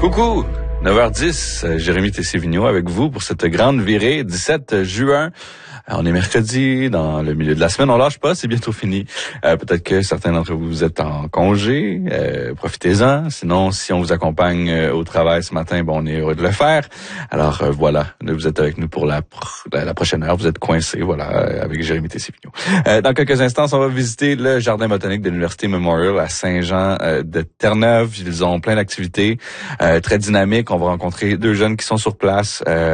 Coucou, 9h10, Jérémy Tessier-Vigneault avec vous pour cette grande virée, 17 juin. On est mercredi, dans le milieu de la semaine, on lâche pas, c'est bientôt fini. Peut-être que certains d'entre vous êtes en congé, profitez-en. Sinon, si on vous accompagne au travail ce matin, bon, on est heureux de le faire. Alors voilà, vous êtes avec nous pour la prochaine heure, vous êtes coincés, voilà, avec Jérémy Tessier-Vigneault. Dans quelques instants, on va visiter le jardin botanique de l'Université Memorial à Saint-Jean de Terre-Neuve. Ils ont plein d'activités très dynamiques. On va rencontrer deux jeunes qui sont sur place.